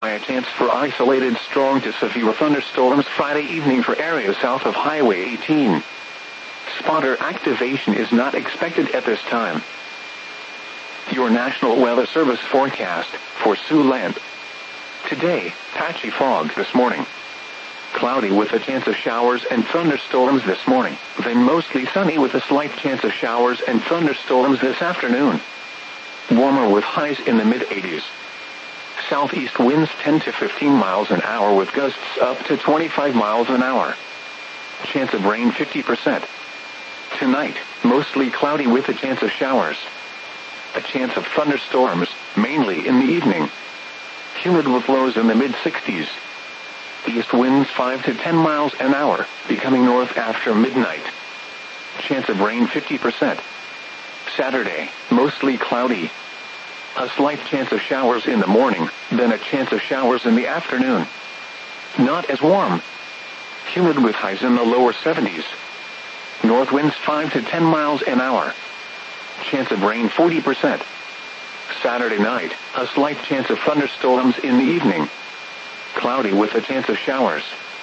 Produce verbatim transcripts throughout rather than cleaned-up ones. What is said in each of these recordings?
A chance for isolated strong to severe thunderstorms Friday evening for areas south of Highway eighteen. Spotter activation is not expected at this time. Your National Weather Service forecast for Siouxland. Today, patchy fog this morning. Cloudy with a chance of showers and thunderstorms this morning, then mostly sunny with a slight chance of showers and thunderstorms this afternoon. Warmer with highs in the mid eighties. Southeast winds ten to fifteen miles an hour with gusts up to twenty-five miles an hour. Chance of rain fifty percent. Tonight, mostly cloudy with a chance of showers. A chance of thunderstorms, mainly in the evening. Humid with lows in the mid sixties. East winds five to ten miles an hour, becoming north after midnight. Chance of rain fifty percent. Saturday, mostly cloudy. A slight chance of showers in the morning, then a chance of showers in the afternoon. Not as warm. Humid with highs in the lower seventies. North winds five to ten miles an hour. Chance of rain forty percent. Saturday night, a slight chance of thunderstorms in the evening. Cloudy with a chance of showers.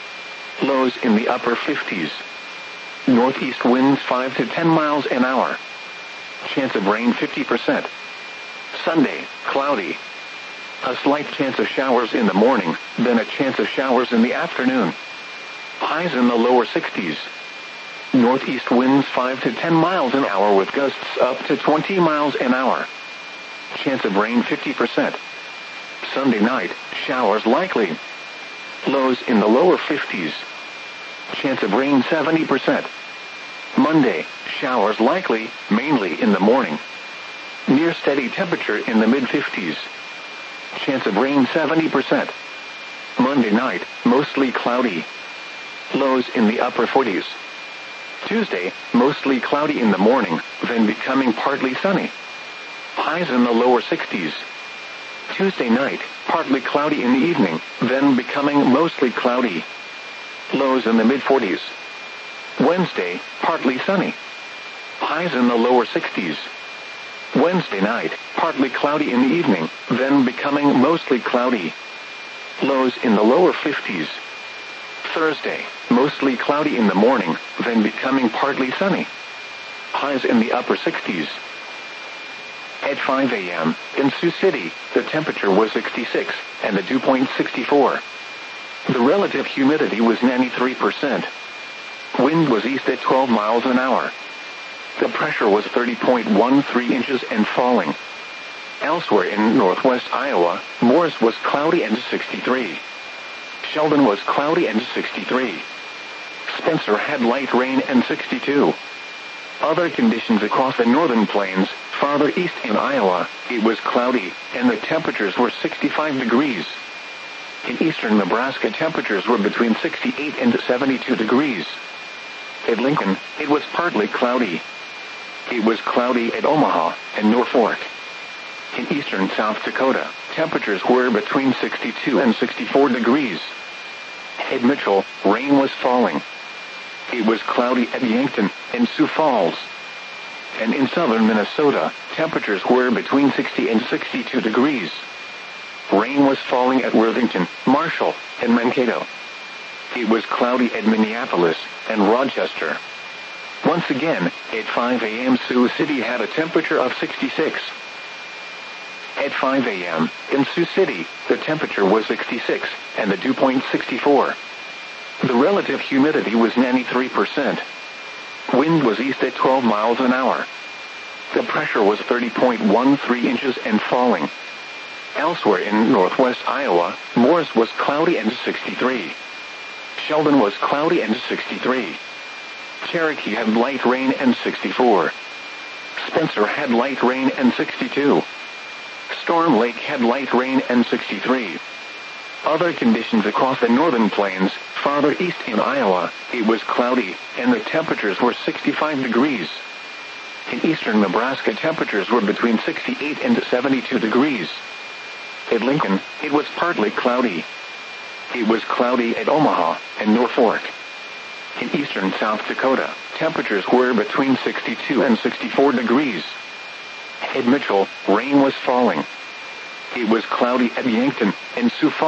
Lows in the upper fifties. Northeast winds five to ten miles an hour. Chance of rain fifty percent. Sunday, cloudy. A slight chance of showers in the morning, then a chance of showers in the afternoon. Highs in the lower sixties. Northeast winds five to ten miles an hour with gusts up to twenty miles an hour. Chance of rain fifty percent. Sunday night, showers likely. Lows in the lower fifties. Chance of rain seventy percent. Monday, showers likely, mainly in the morning. Near steady temperature in the mid fifties. Chance of rain seventy percent. Monday night, mostly cloudy. Lows in the upper forties. Tuesday, mostly cloudy in the morning, then becoming partly sunny. Highs in the lower sixties. Tuesday night, partly cloudy in the evening, then becoming mostly cloudy. Lows in the mid forties. Wednesday, partly sunny. Highs in the lower sixties. Wednesday night, partly cloudy in the evening, then becoming mostly cloudy. Lows in the lower fifties. Thursday, mostly cloudy in the morning, then becoming partly sunny. Highs in the upper sixties. At five a.m., in Sioux City, the temperature was sixty-six, and the dew point sixty-four. The relative humidity was ninety-three percent. Wind was east at twelve miles an hour. The pressure was thirty point one three inches and falling. Elsewhere in northwest Iowa, Morris was cloudy and sixty-three. Sheldon was cloudy and sixty-three. Spencer had light rain and sixty-two. Other conditions across the northern plains, farther east in Iowa, it was cloudy, and the temperatures were sixty-five degrees. In eastern Nebraska, temperatures were between sixty-eight and seventy-two degrees. At Lincoln, it was partly cloudy. It was cloudy at Omaha and Norfolk. In eastern South Dakota, temperatures were between sixty-two and sixty-four degrees. At Mitchell, rain was falling. It was cloudy at Yankton and Sioux Falls. And in southern Minnesota, temperatures were between sixty and sixty-two degrees. Rain was falling at Worthington, Marshall, and Mankato. It was cloudy at Minneapolis and Rochester. Once again, at five a.m. Sioux City had a temperature of sixty-six. At five a.m., in Sioux City, the temperature was sixty-six, and the dew point sixty-four. The relative humidity was ninety-three percent. Wind was east at twelve miles an hour. The pressure was thirty point one three inches and falling. Elsewhere in northwest Iowa, Morris was cloudy and sixty-three. Sheldon was cloudy and sixty-three. Cherokee had light rain and sixty-four. Spencer had light rain and sixty-two. Storm Lake had light rain and sixty-three. Other conditions across the northern plains, farther east in Iowa, it was cloudy, and the temperatures were sixty-five degrees. In eastern Nebraska, temperatures were between sixty-eight and seventy-two degrees. At Lincoln, it was partly cloudy. It was cloudy at Omaha and Norfolk. In eastern South Dakota, temperatures were between sixty-two and sixty-four degrees. At Mitchell, rain was falling. It was cloudy at Yankton and Sioux Falls.